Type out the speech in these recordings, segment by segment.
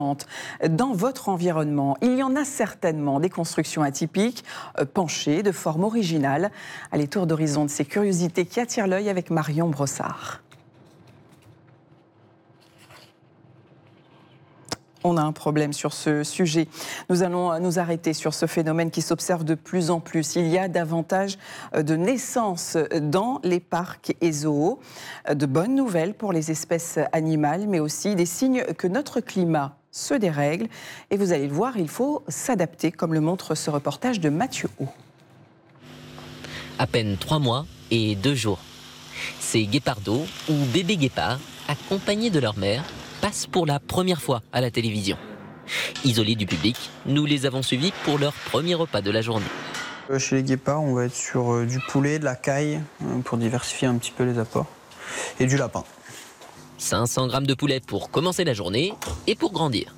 Dans votre environnement, il y en a certainement des constructions atypiques, penchées, de forme originale. Allez, tour d'horizon de ces curiosités qui attirent l'œil avec Marion Brossard. On a un problème sur ce sujet. Nous allons nous arrêter sur ce phénomène qui s'observe de plus en plus. Il y a davantage de naissances dans les parcs et zoos. De bonnes nouvelles pour les espèces animales, mais aussi des signes que notre climat se dérègle. Et vous allez le voir, il faut s'adapter, comme le montre ce reportage de Mathieu Haut. À peine 3 mois et 2 jours. Ces guépardos, ou bébés guépards, accompagnés de leur mère, passent pour la première fois à la télévision. Isolés du public, nous les avons suivis pour leur premier repas de la journée. Chez les guépards, on va être sur du poulet, de la caille, pour diversifier un petit peu les apports, et du lapin. 500 grammes de poulet pour commencer la journée et pour grandir.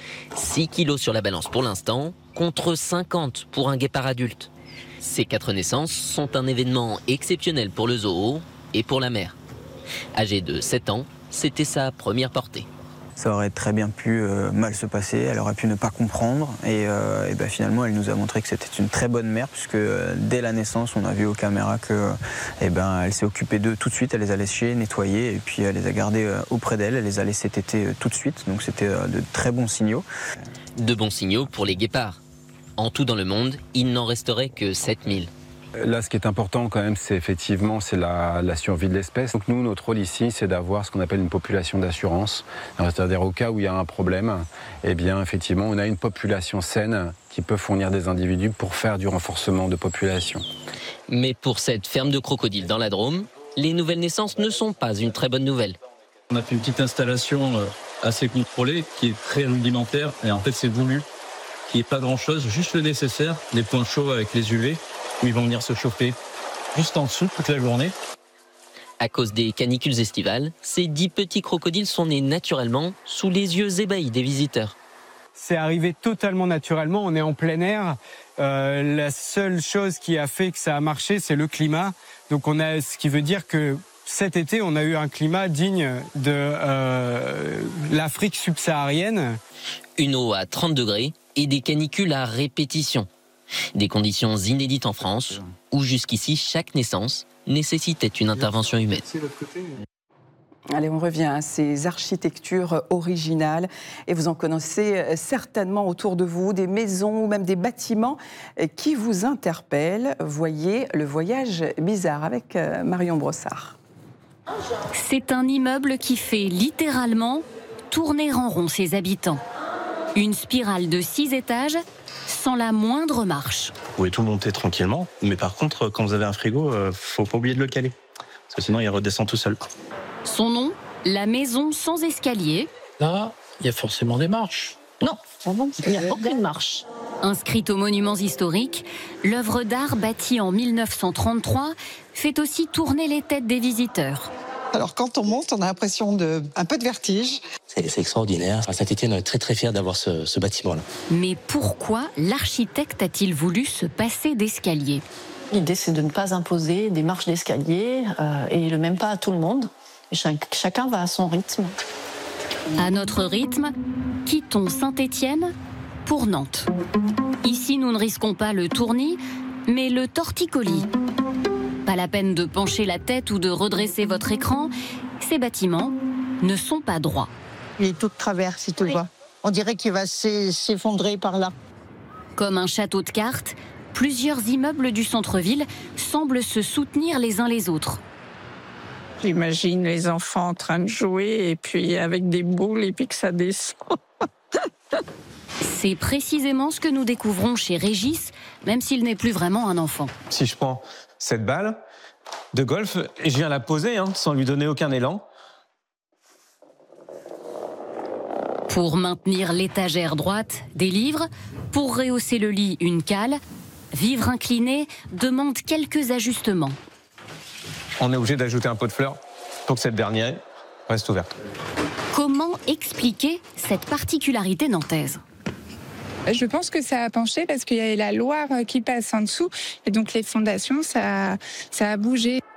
6 kilos sur la balance pour l'instant, contre 50 pour un guépard adulte. Ces 4 naissances sont un événement exceptionnel pour le zoo et pour la mère. Âgée de 7 ans, c'était sa première portée. Ça aurait très bien pu mal se passer, elle aurait pu ne pas comprendre et finalement elle nous a montré que c'était une très bonne mère puisque dès la naissance on a vu aux caméras que elle s'est occupée d'eux tout de suite, elle les a léchés, nettoyés et puis elle les a gardés auprès d'elle, elle les a laissés téter tout de suite, donc c'était de très bons signaux. De bons signaux pour les guépards. En tout dans le monde, il n'en resterait que 7000. Là, ce qui est important quand même, c'est effectivement la survie de l'espèce. Donc nous, notre rôle ici, c'est d'avoir ce qu'on appelle une population d'assurance. C'est-à-dire au cas où il y a un problème, effectivement, on a une population saine qui peut fournir des individus pour faire du renforcement de population. Mais pour cette ferme de crocodiles dans la Drôme, les nouvelles naissances ne sont pas une très bonne nouvelle. On a fait une petite installation assez contrôlée qui est très rudimentaire et en fait c'est voulu, qui n'est pas grand-chose, juste le nécessaire, des points chauds avec les UV. Où ils vont venir se chauffer juste en dessous toute la journée. À cause des canicules estivales, ces 10 petits crocodiles sont nés naturellement sous les yeux ébahis des visiteurs. C'est arrivé totalement naturellement, on est en plein air. La seule chose qui a fait que ça a marché, c'est le climat. Donc ce qui veut dire que cet été, on a eu un climat digne de l'Afrique subsaharienne. Une eau à 30 degrés et des canicules à répétition. Des conditions inédites en France, où jusqu'ici chaque naissance nécessitait une intervention humaine. Allez, on revient à ces architectures originales et vous en connaissez certainement autour de vous, des maisons ou même des bâtiments qui vous interpellent. Voyez le voyage bizarre avec Marion Brossard. C'est un immeuble qui fait littéralement tourner en rond ses habitants. Une spirale de 6 étages sans la moindre marche. Vous pouvez tout monter tranquillement, mais par contre, quand vous avez un frigo, faut pas oublier de le caler. Parce que sinon, il redescend tout seul. Son nom, la maison sans escalier. Là, il y a forcément des marches. Non, il n'y a aucune marche. Inscrite aux monuments historiques, l'œuvre d'art bâtie en 1933 fait aussi tourner les têtes des visiteurs. Alors quand on monte, on a l'impression un peu de vertige. C'est extraordinaire. À Saint-Étienne, on est très très fiers d'avoir ce bâtiment-là. Mais pourquoi l'architecte a-t-il voulu se passer d'escalier ? L'idée, c'est de ne pas imposer des marches d'escalier et le même pas à tout le monde. Chacun va à son rythme. À notre rythme, quittons Saint-Étienne pour Nantes. Ici, nous ne risquons pas le tournis, mais le torticolis. Pas la peine de pencher la tête ou de redresser votre écran. Ces bâtiments ne sont pas droits. Il est tout de travers, si tu le vois. On dirait qu'il va s'effondrer par là. Comme un château de cartes, plusieurs immeubles du centre-ville semblent se soutenir les uns les autres. J'imagine les enfants en train de jouer et puis avec des boules et puis que ça descend. C'est précisément ce que nous découvrons chez Régis, même s'il n'est plus vraiment un enfant. Si je prends cette balle de golf et je viens la poser sans lui donner aucun élan. Pour maintenir l'étagère droite, des livres. Pour rehausser le lit, une cale. Vivre incliné demande quelques ajustements. On est obligé d'ajouter un pot de fleurs pour que cette dernière reste ouverte. Comment expliquer cette particularité nantaise ? Je pense que ça a penché parce qu'il y a la Loire qui passe en dessous et donc les fondations, ça a bougé.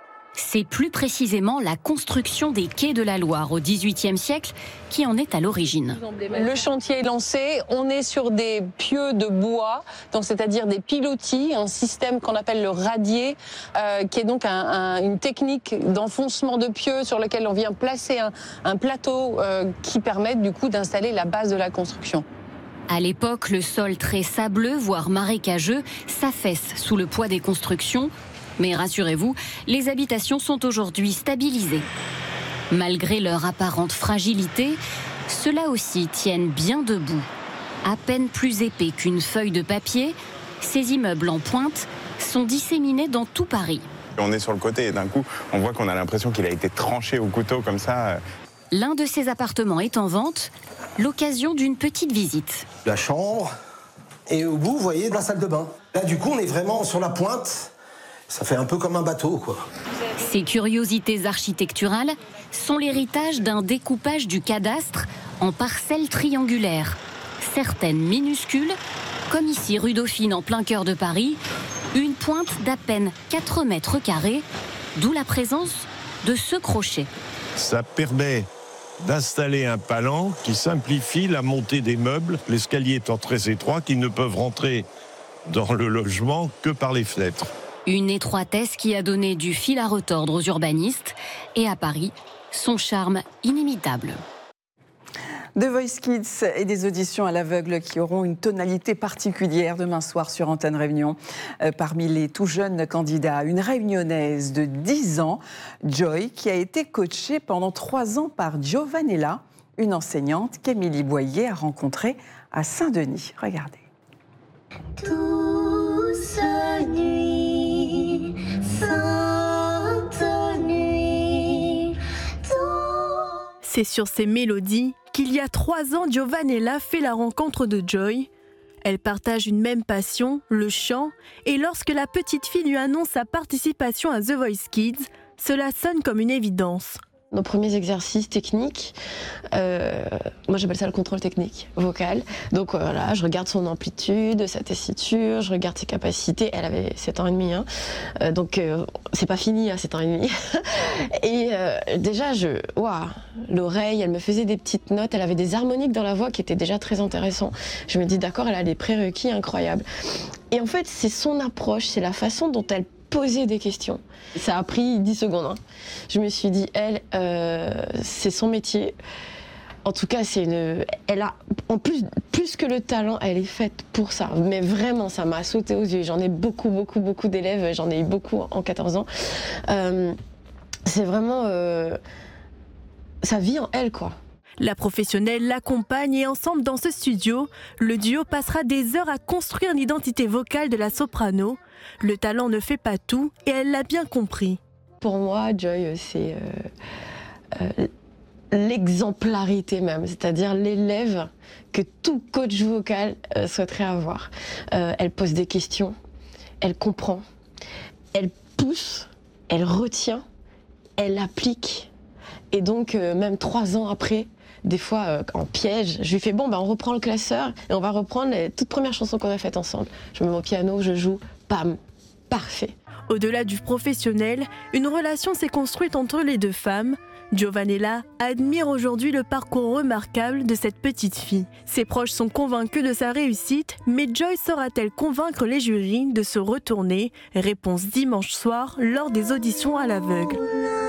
C'est plus précisément la construction des quais de la Loire au XVIIIe siècle qui en est à l'origine. Le chantier est lancé, on est sur des pieux de bois, donc c'est-à-dire des pilotis, un système qu'on appelle le radier, qui est donc une technique d'enfoncement de pieux sur lequel on vient placer un plateau qui permet du coup d'installer la base de la construction. À l'époque, le sol très sableux, voire marécageux, s'affaisse sous le poids des constructions. Mais rassurez-vous, les habitations sont aujourd'hui stabilisées. Malgré leur apparente fragilité, ceux-là aussi tiennent bien debout. À peine plus épais qu'une feuille de papier, ces immeubles en pointe sont disséminés dans tout Paris. On est sur le côté et d'un coup, on voit qu'on a l'impression qu'il a été tranché au couteau comme ça. L'un de ces appartements est en vente, l'occasion d'une petite visite. La chambre, et au bout, vous voyez, la salle de bain. Là, du coup, on est vraiment sur la pointe. Ça fait un peu comme un bateau, quoi. Ces curiosités architecturales sont l'héritage d'un découpage du cadastre en parcelles triangulaires. Certaines minuscules, comme ici rue Dauphine en plein cœur de Paris, une pointe d'à peine 4 mètres carrés, d'où la présence de ce crochet. Ça permet d'installer un palan qui simplifie la montée des meubles, l'escalier étant très étroit, qui ne peuvent rentrer dans le logement que par les fenêtres. Une étroitesse qui a donné du fil à retordre aux urbanistes et à Paris, son charme inimitable. The Voice Kids et des auditions à l'aveugle qui auront une tonalité particulière demain soir sur Antenne Réunion. Parmi les tout jeunes candidats, une réunionnaise de 10 ans, Joy, qui a été coachée pendant 3 ans par Giovanella, une enseignante qu'Émilie Boyer a rencontrée à Saint-Denis. Regardez. Douce nuit, sainte nuit. C'est sur ces mélodies qu'il y a 3 ans, Giovanella fait la rencontre de Joy. Elles partagent une même passion, le chant, et lorsque la petite fille lui annonce sa participation à The Voice Kids, cela sonne comme une évidence. Nos premiers exercices techniques, moi j'appelle ça le contrôle technique vocal. Donc voilà, je regarde son amplitude, sa tessiture, je regarde ses capacités. Elle avait 7 ans et demi, donc c'est pas fini à 7 ans et demi. Et déjà, l'oreille, elle me faisait des petites notes, elle avait des harmoniques dans la voix qui étaient déjà très intéressants. Je me dis d'accord, elle a des prérequis incroyables. Et en fait, c'est son approche, c'est la façon dont elle poser des questions. Ça a pris 10 secondes. Je me suis dit, elle, c'est son métier. En tout cas, elle a, en plus que le talent, elle est faite pour ça. Mais vraiment, ça m'a sauté aux yeux. J'en ai beaucoup d'élèves. J'en ai eu beaucoup en 14 ans. C'est vraiment... ça vit en elle, quoi. La professionnelle l'accompagne et ensemble dans ce studio, le duo passera des heures à construire l'identité vocale de la soprano. Le talent ne fait pas tout et elle l'a bien compris. Pour moi, Joy, c'est l'exemplarité même, c'est-à-dire l'élève que tout coach vocal souhaiterait avoir. Elle pose des questions, elle comprend, elle pousse, elle retient, elle applique. Et donc, même 3 ans après, des fois en piège, je lui fais on reprend le classeur et on va reprendre les toutes premières chansons qu'on a faites ensemble. Je me mets au piano, je joue, bam, parfait. Au-delà du professionnel, une relation s'est construite entre les deux femmes. Giovanella admire aujourd'hui le parcours remarquable de cette petite fille. Ses proches sont convaincus de sa réussite, mais Joy saura-t-elle convaincre les jurys de se retourner? Réponse dimanche soir lors des auditions à l'aveugle.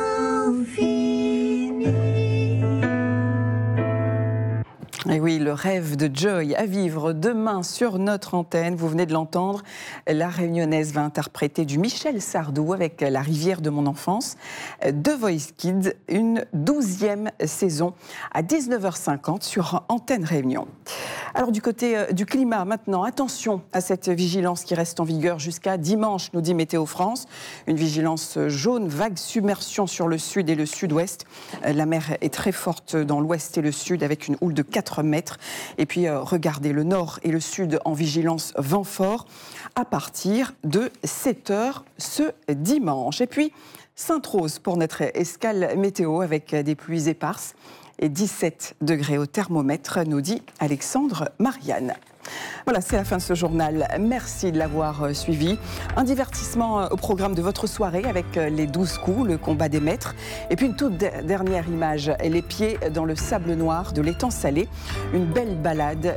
Et oui, le rêve de Joy à vivre demain sur notre antenne. Vous venez de l'entendre, la réunionnaise va interpréter du Michel Sardou avec La rivière de mon enfance. The Voice Kids, une 12e saison à 19h50 sur Antenne Réunion. Alors du côté du climat maintenant, attention à cette vigilance qui reste en vigueur jusqu'à dimanche, nous dit Météo France. Une vigilance jaune, vague submersion sur le sud et le sud-ouest. La mer est très forte dans l'ouest et le sud avec une houle de 4 mètres. Et puis regardez, le nord et le sud en vigilance vent fort à partir de 7h ce dimanche. Et puis Sainte-Rose pour notre escale météo avec des pluies éparses et 17 degrés au thermomètre, nous dit Alexandre Marianne. Voilà, c'est la fin de ce journal. Merci de l'avoir suivi. Un divertissement au programme de votre soirée avec les 12 coups, le combat des maîtres. Et puis une toute dernière image, les pieds dans le sable noir de l'étang salé. Une belle balade